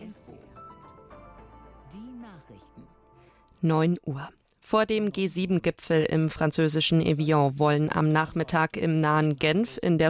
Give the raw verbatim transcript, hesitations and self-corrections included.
Info. Die Nachrichten. neun Uhr. Vor dem G sieben Gipfel im französischen Evian wollen am Nachmittag im nahen Genf in der